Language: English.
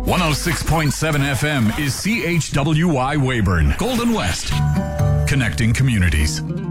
106.7 FM is CHWY Weyburn, Golden West. Connecting communities.